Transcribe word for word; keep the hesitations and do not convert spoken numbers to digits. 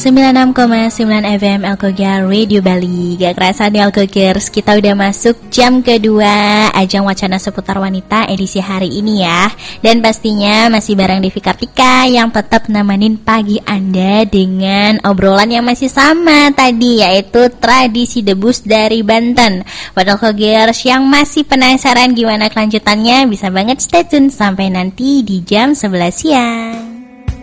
sembilan puluh enam koma sembilan F M Alkogar Radio Bali. Gak kerasa nih Alkogers, kita udah masuk jam kedua Ajang Wacana Seputar Wanita edisi hari ini ya. Dan pastinya masih bareng Devi Kartika yang tetap nemenin pagi Anda dengan obrolan yang masih sama tadi, yaitu tradisi debus dari Banten. Buat Alkogers yang masih penasaran gimana kelanjutannya, bisa banget stay tune sampai nanti di jam sebelas siang.